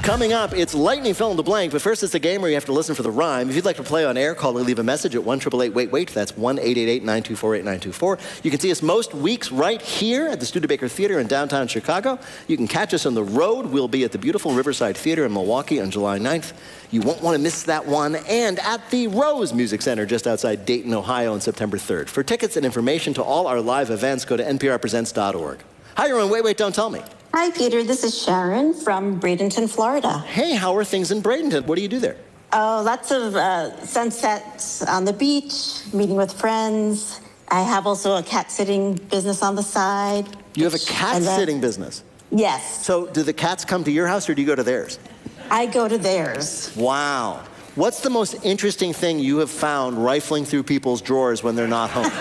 Coming up, it's Lightning Fill in the Blank, but first it's a game where you have to listen for the rhyme. If you'd like to play on air, call or leave a message at 1-888-WAIT-WAIT. That's 1-888-924-8924. You can see us most weeks right here at the Studebaker Theater in downtown Chicago. You can catch us on the road. We'll be at the beautiful Riverside Theater in Milwaukee on July 9th. You won't want to miss that one. And at the Rose Music Center just outside Dayton, Ohio on September 3rd. For tickets and information to all our live events, go to nprpresents.org. Hi, you're on Wait, Wait, Don't Tell Me. Hi, Peter. This is Sharon from Bradenton, Florida. Hey, how are things in Bradenton? What do you do there? Oh, lots of sunsets on the beach, meeting with friends. I have also a cat-sitting business on the side. You have a cat-sitting business? Yes. So do the cats come to your house or do you go to theirs? I go to theirs. Wow. What's the most interesting thing you have found rifling through people's drawers when they're not home?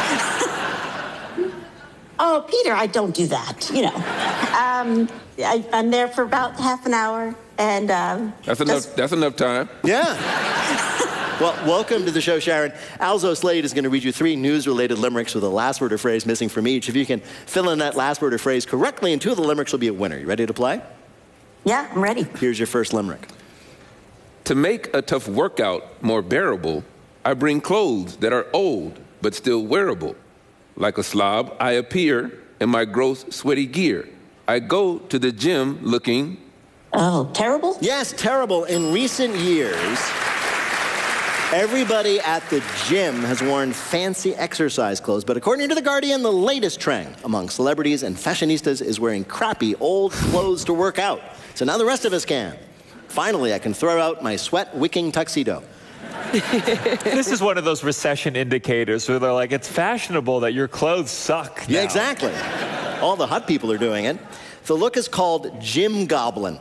Oh, Peter, I don't do that, you know. I'm there for about half an hour, and... That's enough time. Yeah. Well, welcome to the show, Sharon. Alzo Slade is going to read you 3 news-related limericks with a last word or phrase missing from each. If you can fill in that last word or phrase correctly in 2 of the limericks, you'll be a winner. You ready to play? Yeah, I'm ready. Here's your first limerick. To make a tough workout more bearable, I bring clothes that are old but still wearable. Like a slob, I appear in my gross, sweaty gear. I go to the gym looking... Oh, terrible? Yes, terrible. In recent years, everybody at the gym has worn fancy exercise clothes. But according to The Guardian, the latest trend among celebrities and fashionistas is wearing crappy old clothes to work out. So now the rest of us can. Finally, I can throw out my sweat-wicking tuxedo. This is one of those recession indicators where they're like, it's fashionable that your clothes suck now. Yeah, exactly. All the hot people are doing it. The look is called Gym Goblin.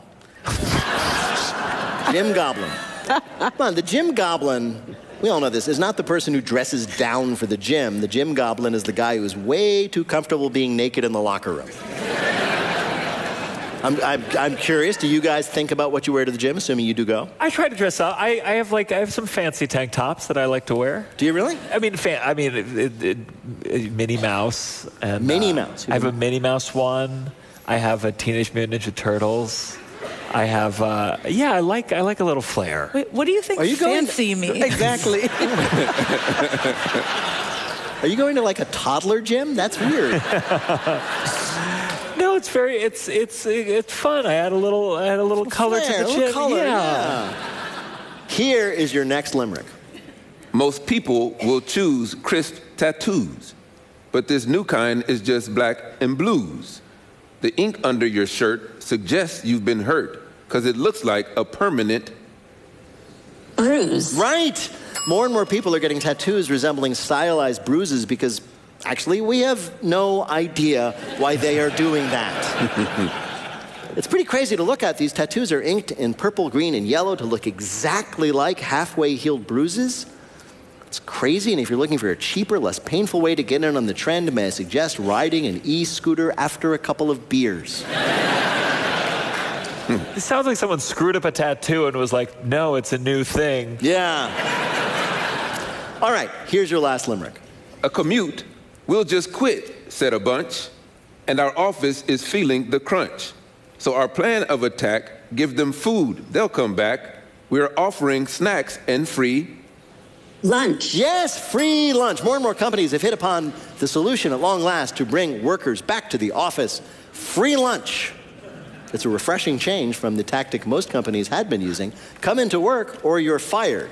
Gym Goblin. Come on, the Gym Goblin, we all know this, is not the person who dresses down for the gym. The Gym Goblin is the guy who is way too comfortable being naked in the locker room. I'm curious, do you guys think about what you wear to the gym, assuming you do go? I try to dress up. I have some fancy tank tops that I like to wear. Do you really? I mean, Minnie Mouse. And, Minnie Mouse. I have a Minnie Mouse one. I have a Teenage Mutant Ninja Turtles. I have, I like a little flair. Wait, what do you think fancy means? Exactly. Are you going to like a toddler gym? That's weird. No, it's fun. I add a little color to the gym. Yeah. Here is your next limerick. Most people will choose crisp tattoos, but this new kind is just black and blues. The ink under your shirt suggests you've been hurt because it looks like a permanent bruise. Right. More and more people are getting tattoos resembling stylized bruises because actually we have no idea why they are doing that. It's pretty crazy to look at. These tattoos are inked in purple, green, and yellow to look exactly like halfway healed bruises. It's crazy, and if you're looking for a cheaper, less painful way to get in on the trend, may I suggest riding an e-scooter after a couple of beers. It sounds like someone screwed up a tattoo and was like, no, it's a new thing. Yeah. All right, here's your last limerick. A commute, we'll just quit, said a bunch, and our office is feeling the crunch. So our plan of attack, give them food, they'll come back. We're offering snacks and free lunch. Yes, free lunch. More and more companies have hit upon the solution at long last to bring workers back to the office. Free lunch. It's a refreshing change from the tactic most companies had been using. Come into work or you're fired.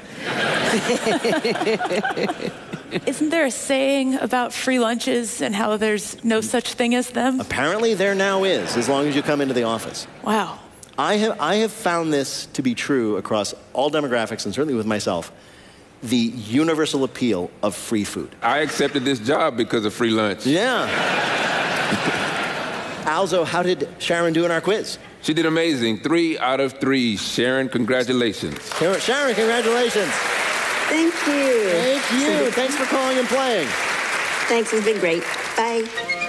Isn't there a saying about free lunches and how there's no such thing as them? Apparently there now is, as long as you come into the office. Wow. I have found this to be true across all demographics and certainly with myself. The universal appeal of free food. I accepted this job because of free lunch. Yeah. Alzo, how did Sharon do in our quiz? She did amazing. 3 out of 3. Sharon, congratulations. Sharon, congratulations. Thank you. Thank you. Thanks for calling and playing. Thanks, it's been great. Bye.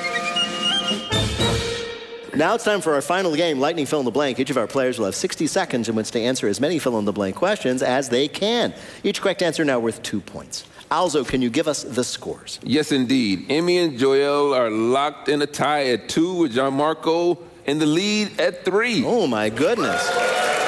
Now it's time for our final game, Lightning Fill in the Blank. Each of our players will have 60 seconds in which to answer as many fill-in-the-blank questions as they can. Each correct answer now worth 2 points. Alzo, can you give us the scores? Yes, indeed. Emmy and Joel are locked in a tie at 2 with Gianmarco in the lead at 3. Oh, my goodness.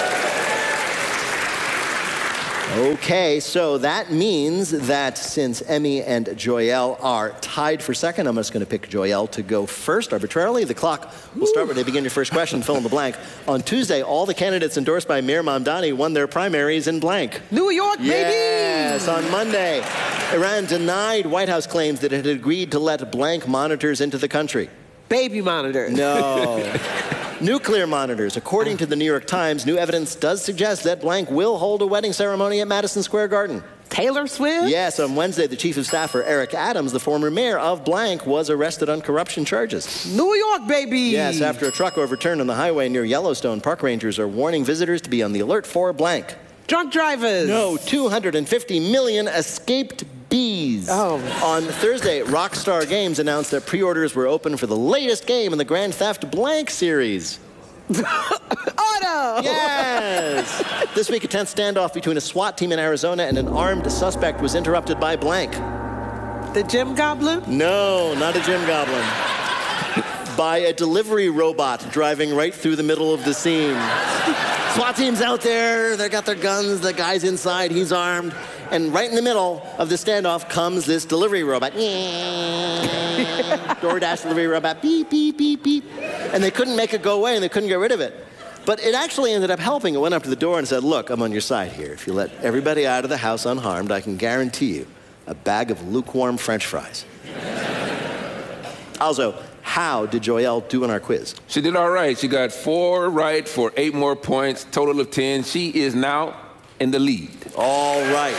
Okay, so that means that since Emmy and Joyelle are tied for second, I'm just going to pick Joyelle to go first arbitrarily. The clock will start when they begin your first question, fill in the blank. On Tuesday, all the candidates endorsed by Mir Mamdani won their primaries in blank. New York, baby! Yes, on Monday, Iran denied White House claims that it had agreed to let blank monitors into the country. Baby monitors. No. Nuclear monitors. According to the New York Times, new evidence does suggest that blank will hold a wedding ceremony at Madison Square Garden. Taylor Swift? Yes, on Wednesday, the chief of staff for Eric Adams, the former mayor of blank, was arrested on corruption charges. New York, baby! Yes, after a truck overturned on the highway near Yellowstone, park rangers are warning visitors to be on the alert for blank. Drunk drivers. No, 250 million escaped bees. Oh. On Thursday, Rockstar Games announced that pre-orders were open for the latest game in the Grand Theft Blank series. Auto! Yes! This week, a tense standoff between a SWAT team in Arizona and an armed suspect was interrupted by blank. The Gym Goblin? No, not a gym goblin. By a delivery robot driving right through the middle of the scene. SWAT team's out there, they got their guns, the guy's inside, he's armed, and right in the middle of the standoff comes this delivery robot. DoorDash delivery robot, beep, beep, beep, beep. And they couldn't make it go away, and they couldn't get rid of it. But it actually ended up helping. It went up to the door and said, look, I'm on your side here. If you let everybody out of the house unharmed, I can guarantee you a bag of lukewarm French fries. Also, how did Joyelle do in our quiz? She did all right. She got 4 right for 8 more points, total of 10. She is now in the lead. All right.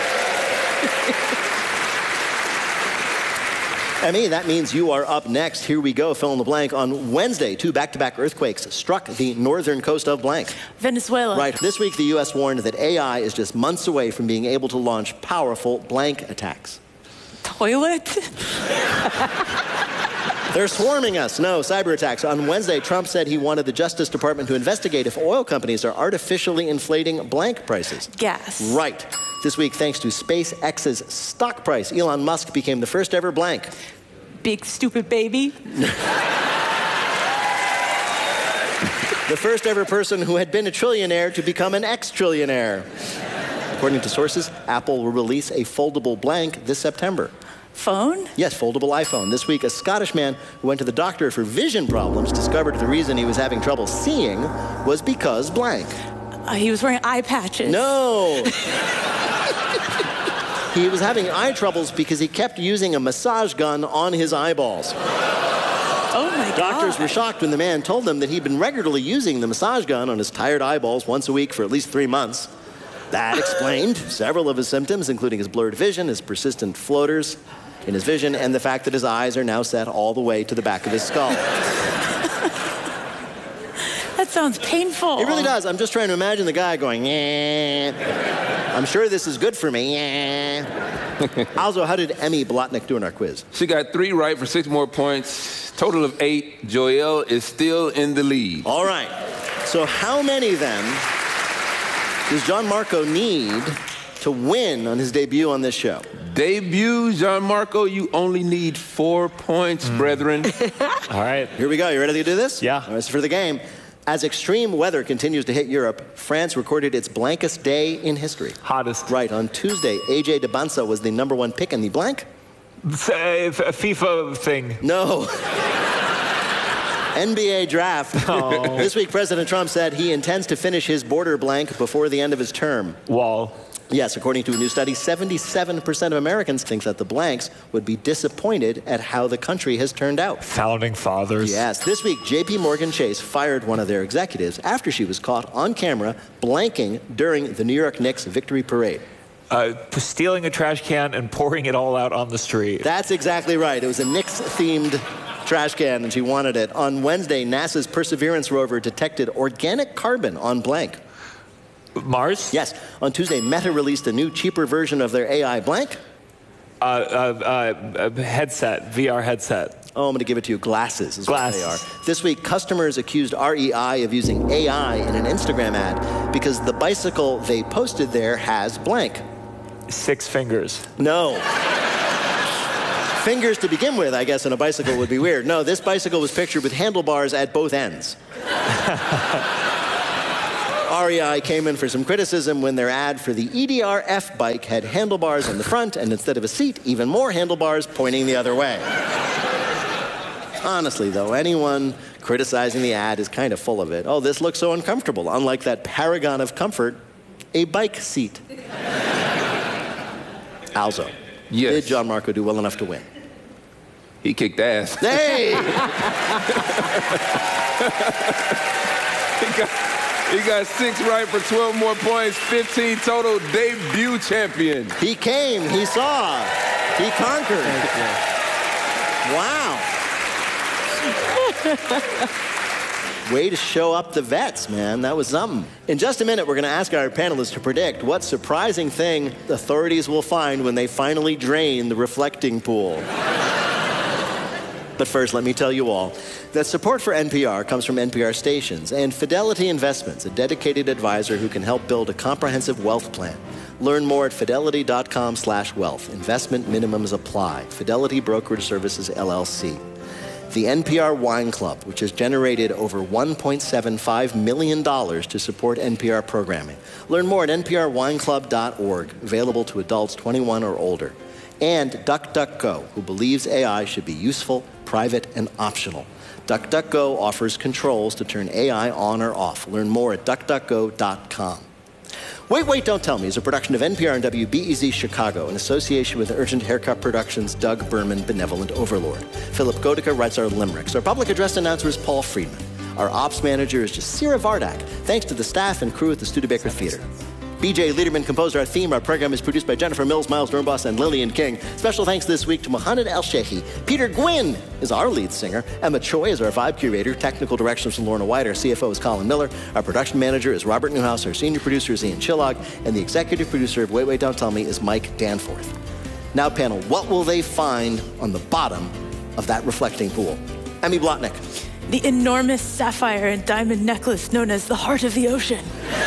Emmy, that means you are up next. Here we go, fill in the blank. On Wednesday, 2 back-to-back earthquakes struck the northern coast of blank. Venezuela. Right. This week, the U.S. warned that AI is just months away from being able to launch powerful blank attacks. Toilet. They're swarming us. No, cyber attacks. On Wednesday, Trump said he wanted the Justice Department to investigate if oil companies are artificially inflating blank prices. Gas. Right. This week, thanks to SpaceX's stock price, Elon Musk became the first ever blank. Big stupid baby. The first ever person who had been a trillionaire to become an ex-trillionaire. According to sources, Apple will release a foldable blank this September. Phone? Yes, foldable iPhone. This week, a Scottish man who went to the doctor for vision problems discovered the reason he was having trouble seeing was because blank. He was wearing eye patches. No. He was having eye troubles because he kept using a massage gun on his eyeballs. Oh my God. Doctors were shocked when the man told them that he'd been regularly using the massage gun on his tired eyeballs once a week for at least 3 months. That explained several of his symptoms, including his blurred vision, his persistent floaters in his vision, and the fact that his eyes are now set all the way to the back of his skull. That sounds painful. It really does. I'm just trying to imagine the guy going, yeah. I'm sure this is good for me, yeah. Also, how did Emmy Blotnick do in our quiz? She got 3 right for 6 more points, total of 8. Joyelle is still in the lead. All right. So how many, then, does John Marco need to win on his debut on this show? Debut, Gianmarco, you only need 4 points, brethren. All right. Here we go. You ready to do this? Yeah. All right, so for the game, as extreme weather continues to hit Europe, France recorded its blankest day in history. Hottest. Right. On Tuesday, AJ DeBansa was the #1 pick in the blank. A FIFA thing. No. NBA draft. Oh. This week, President Trump said he intends to finish his border blank before the end of his term. Wall. Yes, according to a new study, 77% of Americans think that the blanks would be disappointed at how the country has turned out. Founding fathers. Yes, this week, J.P. Morgan Chase fired one of their executives after she was caught on camera blanking during the New York Knicks victory parade. Stealing a trash can and pouring it all out on the street. That's exactly right. It was a Knicks-themed trash can, and she wanted it. On Wednesday, NASA's Perseverance rover detected organic carbon on blank. Mars? Yes. On Tuesday, Meta released a new, cheaper version of their AI blank. Headset, VR headset. Oh, I'm going to give it to you. Glasses is Glasses. what they are. This week, customers accused REI of using AI in an Instagram ad because the bicycle they posted there has blank. 6 fingers. No. Fingers to begin with, I guess, on a bicycle would be weird. No, this bicycle was pictured with handlebars at both ends. REI came in for some criticism when their ad for the EDR-F bike had handlebars in the front and instead of a seat, even more handlebars pointing the other way. Honestly, though, anyone criticizing the ad is kind of full of it. Oh, this looks so uncomfortable. Unlike that paragon of comfort, a bike seat. Alzo, Yes. did John Marco do well enough to win? He kicked ass. Hey! He got 6 right for 12 more points, 15 total, debut champion. He came, he saw, he conquered. Wow. Way to show up the vets, man. That was something. In just a minute, we're going to ask our panelists to predict what surprising thing authorities will find when they finally drain the reflecting pool. But first, let me tell you all that support for NPR comes from NPR stations and Fidelity Investments, a dedicated advisor who can help build a comprehensive wealth plan. Learn more at fidelity.com/wealth. Investment minimums apply. Fidelity Brokerage Services, LLC. The NPR Wine Club, which has generated over $1.75 million to support NPR programming. Learn more at nprwineclub.org, available to adults 21 or older. And DuckDuckGo, who believes AI should be useful, private, and optional. DuckDuckGo offers controls to turn AI on or off. Learn more at duckduckgo.com. Wait, Wait, Don't Tell Me is a production of NPR and WBEZ Chicago in association with Urgent Haircut Productions' Doug Berman, Benevolent Overlord. Philip Godica writes our limericks. Our public address announcer is Paul Friedman. Our ops manager is Jasira Vardak. Thanks to the staff and crew at the Studebaker Theater. BJ Liederman composed our theme. Our program is produced by Jennifer Mills, Miles Dornbos, and Lillian King. Special thanks this week to Mohamed El-Sheikhi. Peter Gwynn is our lead singer. Emma Choi is our vibe curator. Technical directions from Lorna White. Our CFO is Colin Miller. Our production manager is Robert Newhouse. Our senior producer is Ian Chillog. And the executive producer of Wait, Wait, Don't Tell Me is Mike Danforth. Now, panel, what will they find on the bottom of that reflecting pool? Emmy Blotnick. The enormous sapphire and diamond necklace known as the heart of the ocean.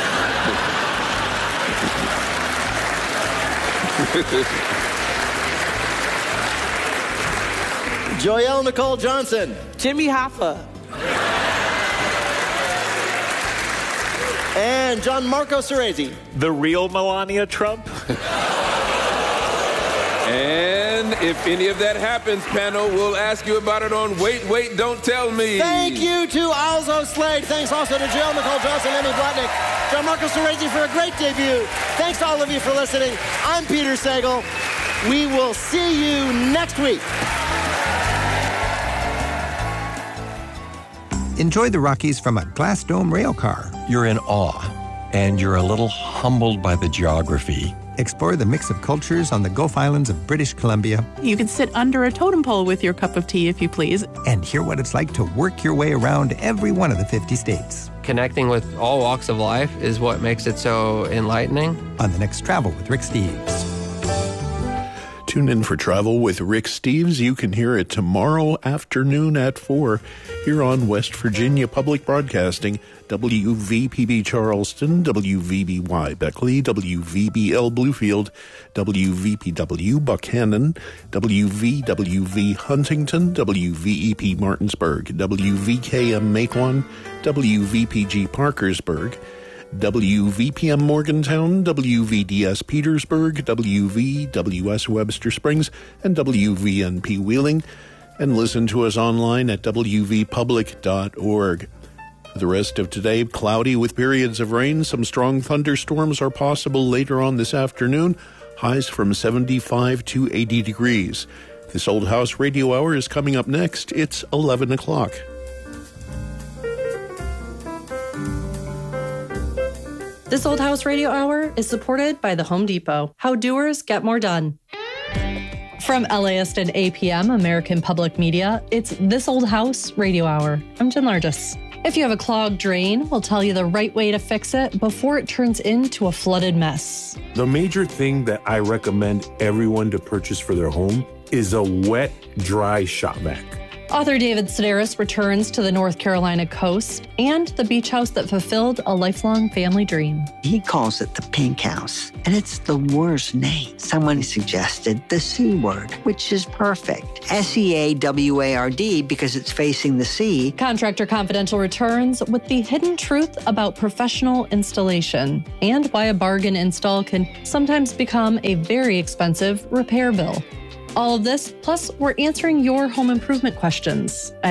Joelle Nicole Johnson. Jimmy Hoffa. And John Marco Cerezi. The real Melania Trump? And if any of that happens, panel, we'll ask you about it on Wait, Wait, Don't Tell Me. Thank you to Alzo Slade. Thanks also to Joelle Nicole Johnson, Emmy Blotnick, John Marco Cerezi for a great debut. Thanks to all of you for listening. I'm Peter Sagal. We will see you next week. Enjoy the Rockies from a Glass Dome rail car. You're in awe, and you're a little humbled by the geography. Explore the mix of cultures on the Gulf Islands of British Columbia. You can sit under a totem pole with your cup of tea if you please. And hear what it's like to work your way around every one of the 50 states. Connecting with all walks of life is what makes it so enlightening. On the next Travel with Rick Steves. Tune in for Travel with Rick Steves. You can hear it tomorrow afternoon at 4 here on West Virginia Public Broadcasting, WVPB Charleston, WVBY Beckley, WVBL Bluefield, WVPW Buchanan, WVWV Huntington, WVEP Martinsburg, WVKM Maquon, WVPG Parkersburg, WVPM Morgantown, WVDS Petersburg, WVWS Webster Springs, and WVNP Wheeling. And listen to us online at wvpublic.org. The rest of today, cloudy with periods of rain. Some strong thunderstorms are possible later on this afternoon. Highs from 75 to 80 degrees. This Old House Radio Hour is coming up next. It's 11 o'clock. This Old House Radio Hour is supported by the Home Depot. How doers get more done. From LAist and APM, American Public Media, it's This Old House Radio Hour. I'm Jen Largis. If you have a clogged drain, we'll tell you the right way to fix it before it turns into a flooded mess. The major thing that I recommend everyone to purchase for their home is a wet, dry shop vac. Author David Sedaris returns to the North Carolina coast and the beach house that fulfilled a lifelong family dream. He calls it the Pink House, and it's the worst name. Someone suggested the C word, which is perfect. SEAWARD because it's facing the sea. Contractor Confidential returns with the hidden truth about professional installation and why a bargain install can sometimes become a very expensive repair bill. All of this, plus we're answering your home improvement questions at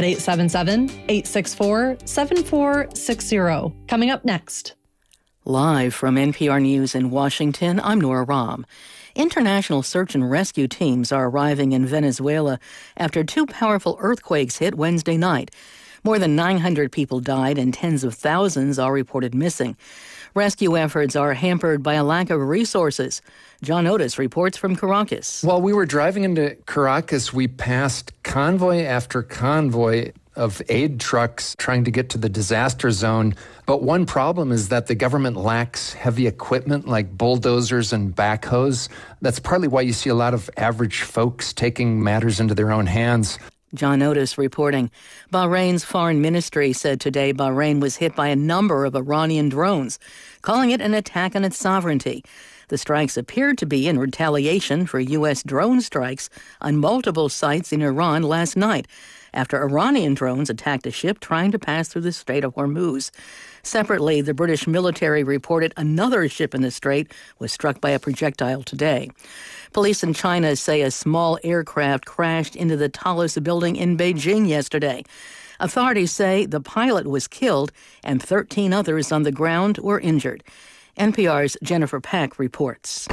877-864-7460. Coming up next. Live from NPR News in Washington, I'm Nora Rahm. International search and rescue teams are arriving in Venezuela after 2 powerful earthquakes hit Wednesday night. More than 900 people died and tens of thousands are reported missing. Rescue efforts are hampered by a lack of resources. John Otis reports from Caracas. While we were driving into Caracas, we passed convoy after convoy of aid trucks trying to get to the disaster zone. But one problem is that the government lacks heavy equipment like bulldozers and backhoes. That's partly why you see a lot of average folks taking matters into their own hands. John Otis reporting. Bahrain's foreign ministry said today Bahrain was hit by a number of Iranian drones, calling it an attack on its sovereignty. The strikes appeared to be in retaliation for U.S. drone strikes on multiple sites in Iran last night, after Iranian drones attacked a ship trying to pass through the Strait of Hormuz. Separately, the British military reported another ship in the strait was struck by a projectile today. Police in China say a small aircraft crashed into the tallest building in Beijing yesterday. Authorities say the pilot was killed and 13 others on the ground were injured. NPR's Jennifer Peck reports.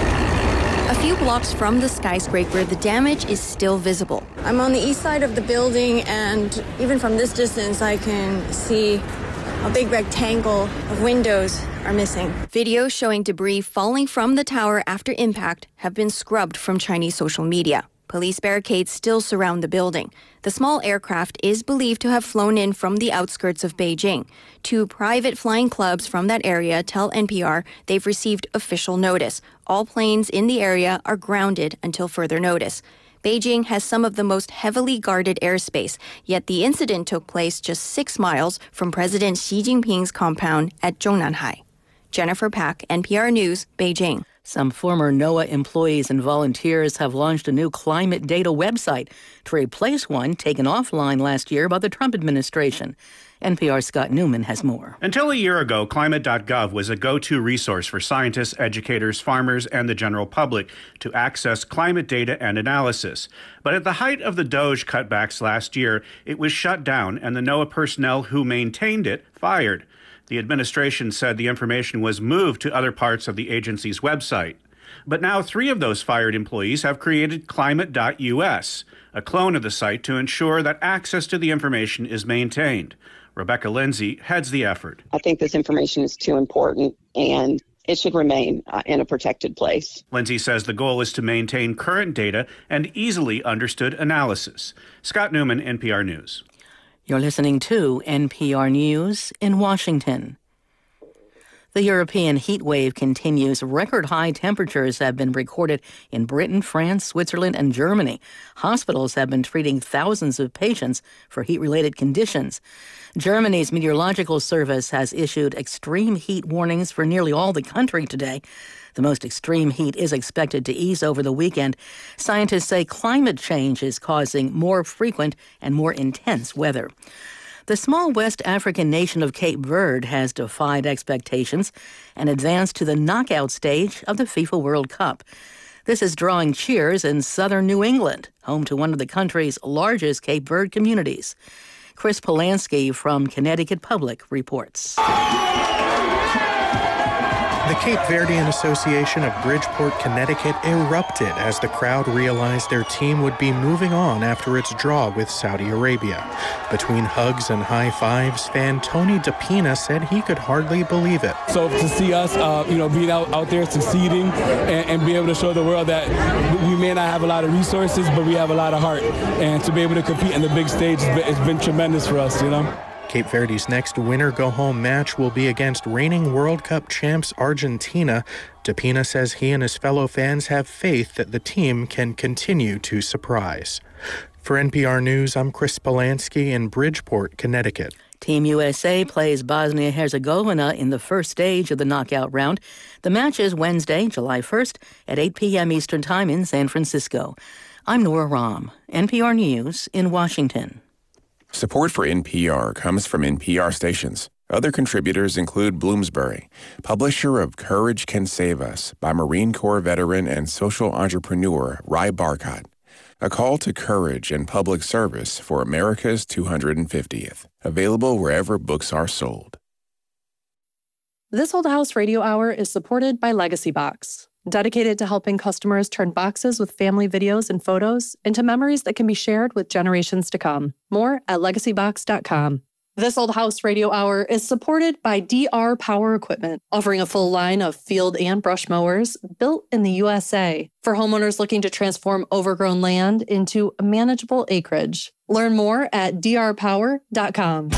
A few blocks from the skyscraper, the damage is still visible. I'm on the east side of the building, and even from this distance, I can see a big rectangle of windows are missing. Videos showing debris falling from the tower after impact have been scrubbed from Chinese social media. Police barricades still surround the building. The small aircraft is believed to have flown in from the outskirts of Beijing. 2 private flying clubs from that area tell NPR they've received official notice. All planes in the area are grounded until further notice. Beijing has some of the most heavily guarded airspace, yet the incident took place just 6 miles from President Xi Jinping's compound at Zhongnanhai. Jennifer Pack, NPR News, Beijing. Some former NOAA employees and volunteers have launched a new climate data website to replace one taken offline last year by the Trump administration. NPR's Scott Newman has more. Until a year ago, climate.gov was a go-to resource for scientists, educators, farmers, and the general public to access climate data and analysis. But at the height of the DOGE cutbacks last year, it was shut down and the NOAA personnel who maintained it fired. The administration said the information was moved to other parts of the agency's website. But now 3 of those fired employees have created climate.us, a clone of the site to ensure that access to the information is maintained. Rebecca Lindsay heads the effort. I think this information is too important and it should remain in a protected place. Lindsay says the goal is to maintain current data and easily understood analysis. Scott Newman, NPR News. You're listening to NPR News in Washington. The European heat wave continues. Record high temperatures have been recorded in Britain, France, Switzerland, and Germany. Hospitals have been treating thousands of patients for heat-related conditions. Germany's meteorological service has issued extreme heat warnings for nearly all the country today. The most extreme heat is expected to ease over the weekend. Scientists say climate change is causing more frequent and more intense weather. The small West African nation of Cape Verde has defied expectations and advanced to the knockout stage of the FIFA World Cup. This is drawing cheers in southern New England, home to one of the country's largest Cape Verde communities. Chris Polanski from Connecticut Public reports. The Cape Verdean Association of Bridgeport, Connecticut erupted as the crowd realized their team would be moving on after its draw with Saudi Arabia. Between hugs and high fives, fan Tony DePina said he could hardly believe it. So to see us, being out there succeeding and be able to show the world that we may not have a lot of resources, but we have a lot of heart. And to be able to compete in the big stage, it's been tremendous for us, Cape Verde's next winner-go-home match will be against reigning World Cup champs Argentina. DePina says he and his fellow fans have faith that the team can continue to surprise. For NPR News, I'm Chris Polanski in Bridgeport, Connecticut. Team USA plays Bosnia-Herzegovina in the first stage of the knockout round. The match is Wednesday, July 1st at 8 p.m. Eastern Time in San Francisco. I'm Nora Rahm, NPR News in Washington. Support for NPR comes from NPR stations. Other contributors include Bloomsbury, publisher of Courage Can Save Us by Marine Corps veteran and social entrepreneur Rai Barkat. A call to courage and public service for America's 250th. Available wherever books are sold. This Old House Radio Hour is supported by Legacy Box, dedicated to helping customers turn boxes with family videos and photos into memories that can be shared with generations to come. More at legacybox.com. This Old House Radio Hour is supported by DR Power Equipment, offering a full line of field and brush mowers built in the USA for homeowners looking to transform overgrown land into manageable acreage. Learn more at drpower.com.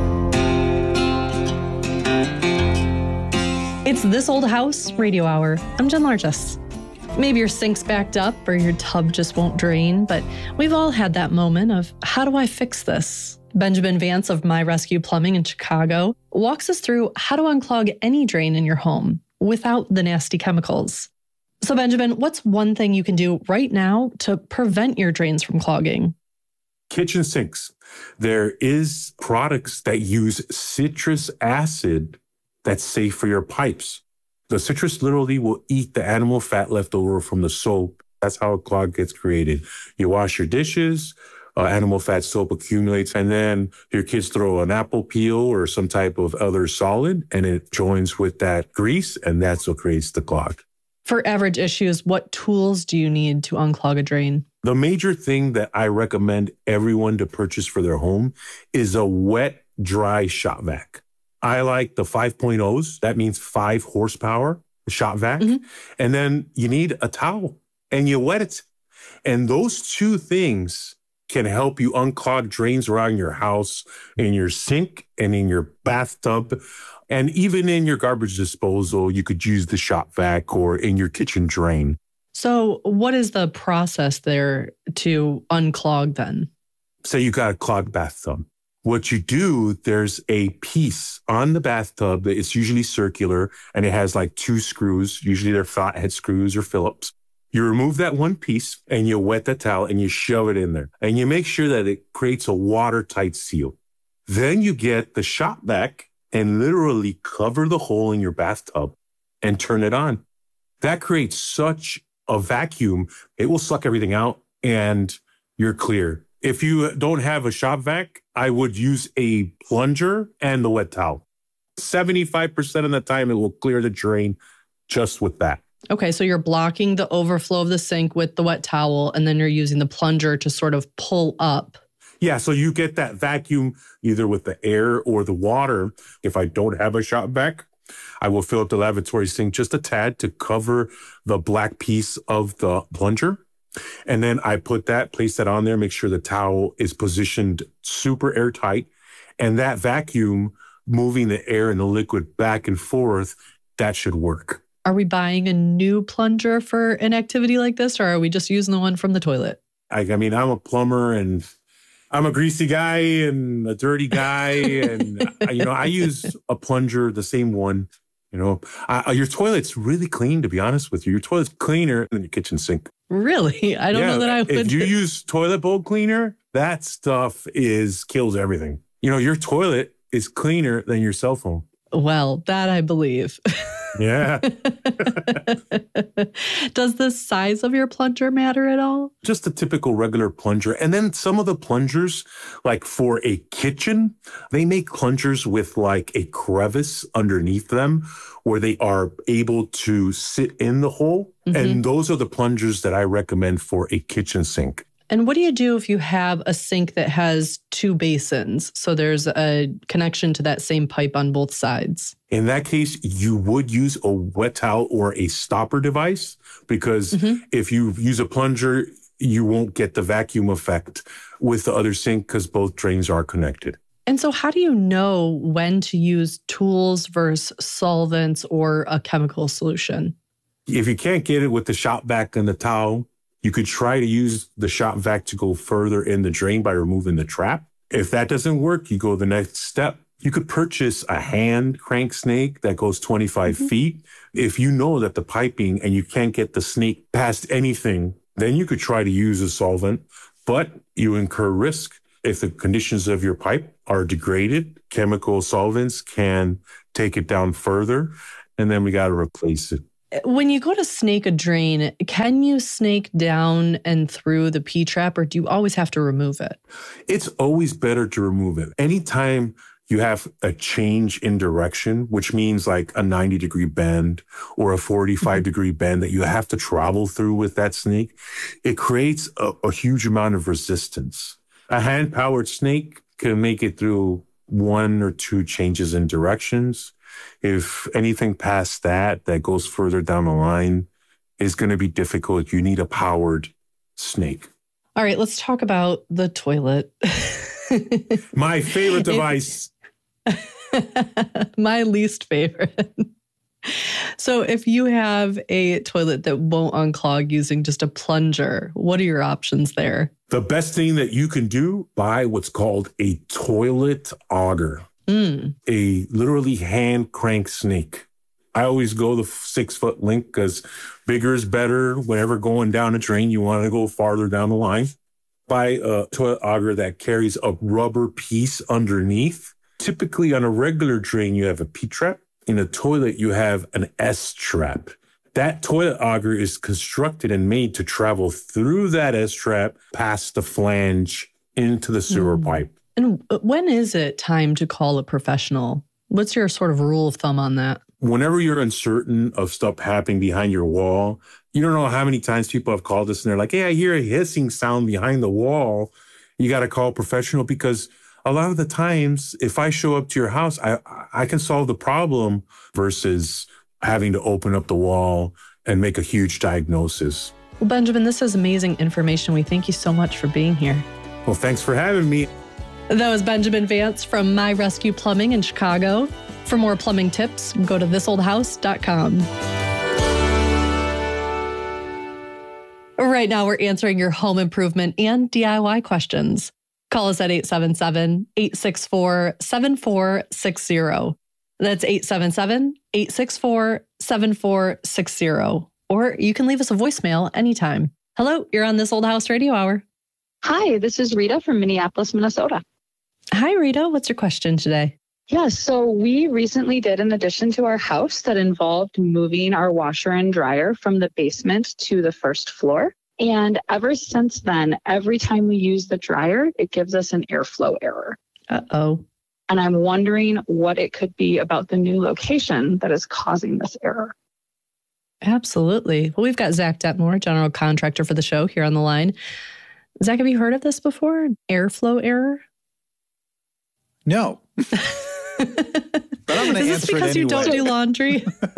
It's This Old House Radio Hour. I'm Jen Largess. Maybe your sink's backed up or your tub just won't drain, but we've all had that moment of, how do I fix this? Benjamin Vance of My Rescue Plumbing in Chicago walks us through how to unclog any drain in your home without the nasty chemicals. So Benjamin, what's one thing you can do right now to prevent your drains from clogging? Kitchen sinks. There is products that use citrus acid that's safe for your pipes. The citrus literally will eat the animal fat left over from the soap. That's how a clog gets created. You wash your dishes, animal fat soap accumulates, and then your kids throw an apple peel or some type of other solid, and it joins with that grease, and that's what creates the clog. For average issues, what tools do you need to unclog a drain? The major thing that I recommend everyone to purchase for their home is a wet, dry shop vac. I like the 5.0s. That means 5 horsepower shop vac. And then you need a towel, and you wet it. And those two things can help you unclog drains around your house, in your sink and in your bathtub. And even in your garbage disposal, you could use the shop vac, or in your kitchen drain. So what is the process there to unclog then? Say you got a clogged bathtub. What you do, there's a piece on the bathtub that is usually circular, and it has like 2 screws. Usually they're flathead screws or Phillips. You remove that one piece and you wet the towel and you shove it in there, and you make sure that it creates a watertight seal. Then you get the shop vac and literally cover the hole in your bathtub and turn it on. That creates such a vacuum. It will suck everything out and you're clear. If you don't have a shop vac, I would use a plunger and the wet towel. 75% of the time, it will clear the drain just with that. Okay, so you're blocking the overflow of the sink with the wet towel, and then you're using the plunger to sort of pull up. Yeah, so you get that vacuum either with the air or the water. If I don't have a shop vac, I will fill up the lavatory sink just a tad to cover the black piece of the plunger. And then I place that on there, make sure the towel is positioned super airtight. And that vacuum moving the air and the liquid back and forth, that should work. Are we buying a new plunger for an activity like this, or are we just using the one from the toilet? I mean, I'm a plumber and I'm a greasy guy and a dirty guy. And, I use a plunger, the same one. Your toilet's really clean, to be honest with you. Your toilet's cleaner than your kitchen sink. Really? I don't know that I would. If you use toilet bowl cleaner, that stuff kills everything. Your toilet is cleaner than your cell phone. Well, that I believe. Yeah. Does the size of your plunger matter at all? Just a typical regular plunger. And then some of the plungers, like for a kitchen, they make plungers with like a crevice underneath them where they are able to sit in the hole. Mm-hmm. And those are the plungers that I recommend for a kitchen sink. And what do you do if you have a sink that has 2 basins? So there's a connection to that same pipe on both sides. In that case, you would use a wet towel or a stopper device, because if you use a plunger, you won't get the vacuum effect with the other sink because both drains are connected. And so how do you know when to use tools versus solvents or a chemical solution? If you can't get it with the shop vac and the towel, You could try to use the shop vac to go further in the drain by removing the trap. If that doesn't work, you go the next step. You could purchase a hand crank snake that goes 25 feet. If you know that the piping and you can't get the snake past anything, then you could try to use a solvent, but you incur risk. If the conditions of your pipe are degraded, chemical solvents can take it down further, and then we got to replace it. When you go to snake a drain, can you snake down and through the P-trap, or do you always have to remove it? It's always better to remove it. Anytime you have a change in direction, which means like a 90-degree bend or a 45-degree bend that you have to travel through with that snake, it creates a huge amount of resistance. A hand-powered snake can make it through 1 or 2 changes in directions. If anything past that goes further down the line is going to be difficult. You need a powered snake. All right, let's talk about the toilet. My favorite device. My least favorite. So if you have a toilet that won't unclog using just a plunger, what are your options there? The best thing that you can do, buy what's called a toilet auger. A literally hand crank snake. I always go the 6-foot length because bigger is better. Whenever going down a drain, you want to go farther down the line. Buy a toilet auger that carries a rubber piece underneath. Typically on a regular drain, you have a P-trap. In a toilet, you have an S-trap. That toilet auger is constructed and made to travel through that S-trap past the flange into the sewer pipe. And when is it time to call a professional? What's your sort of rule of thumb on that? Whenever you're uncertain of stuff happening behind your wall, you don't know how many times people have called us and they're like, hey, I hear a hissing sound behind the wall. You got to call a professional, because a lot of the times, if I show up to your house, I can solve the problem versus having to open up the wall and make a huge diagnosis. Well, Benjamin, this is amazing information. We thank you so much for being here. Well, thanks for having me. That was Benjamin Vance from My Rescue Plumbing in Chicago. For more plumbing tips, go to thisoldhouse.com. Right now, we're answering your home improvement and DIY questions. Call us at 877-864-7460. That's 877-864-7460. Or you can leave us a voicemail anytime. Hello, you're on This Old House Radio Hour. Hi, this is Rita from Minneapolis, Minnesota. Hi, Rita. What's your question today? Yeah, so we recently did an addition to our house that involved moving our washer and dryer from the basement to the first floor. And ever since then, every time we use the dryer, it gives us an airflow error. Uh-oh. And I'm wondering what it could be about the new location that is causing this error. Absolutely. Well, we've got Zach Detmore, general contractor for the show, here on the line. Zach, have you heard of this before? Airflow error? No. But I'm going to answer it anyway. Is this because you don't do laundry?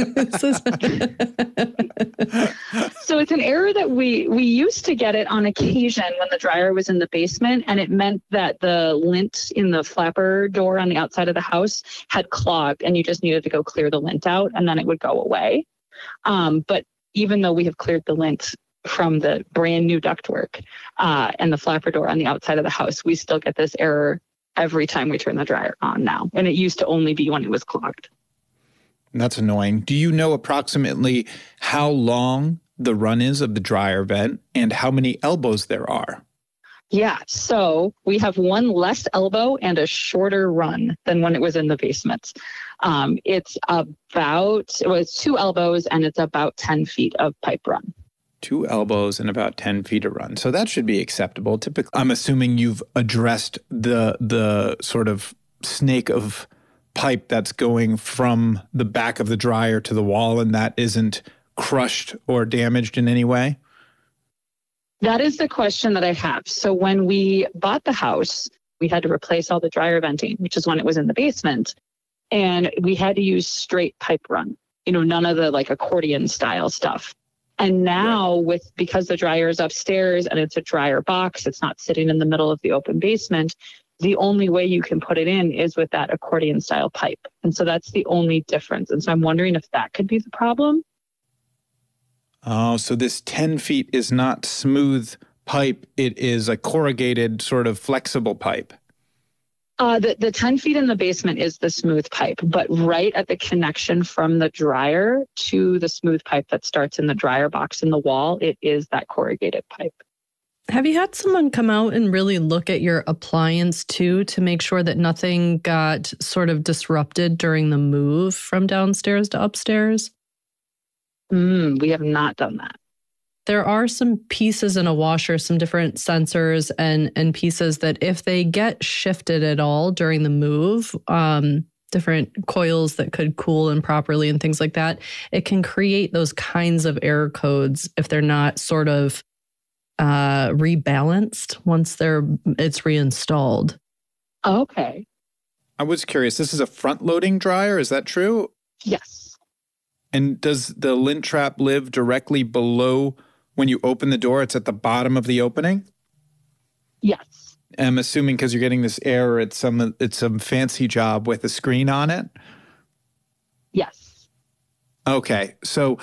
So it's an error that we used to get it on occasion when the dryer was in the basement, and it meant that the lint in the flapper door on the outside of the house had clogged, and you just needed to go clear the lint out, and then it would go away. But even though we have cleared the lint from the brand new ductwork and the flapper door on the outside of the house, we still get this error every time we turn the dryer on now. And it used to only be when it was clogged. That's annoying. Do you know approximately how long the run is of the dryer vent and how many elbows there are? Yeah, so we have one less elbow and a shorter run than when it was in the basement. It was 2 elbows and it's about 10 feet of pipe run. 2 elbows and about 10 feet of run. So that should be acceptable. Typically, I'm assuming you've addressed the sort of snake of pipe that's going from the back of the dryer to the wall, and that isn't crushed or damaged in any way? That is the question that I have. So when we bought the house, we had to replace all the dryer venting, which is when it was in the basement. And we had to use straight pipe run, none of the like accordion style stuff. And now because the dryer is upstairs and it's a dryer box, it's not sitting in the middle of the open basement, the only way you can put it in is with that accordion style pipe. And so that's the only difference. And so I'm wondering if that could be the problem. Oh, so this 10 feet is not smooth pipe. It is a corrugated sort of flexible pipe. The 10 feet in the basement is the smooth pipe, but right at the connection from the dryer to the smooth pipe that starts in the dryer box in the wall, it is that corrugated pipe. Have you had someone come out and really look at your appliance too to make sure that nothing got sort of disrupted during the move from downstairs to upstairs? We have not done that. There are some pieces in a washer, some different sensors and pieces that if they get shifted at all during the move, different coils that could cool improperly and things like that, it can create those kinds of error codes if they're not sort of rebalanced once it's reinstalled. Okay. I was curious. This is a front-loading dryer. Is that true? Yes. And does the lint trap live directly below when you open the door? It's at the bottom of the opening? Yes. I'm assuming because you're getting this error, it's some fancy job with a screen on it? Yes. Okay. So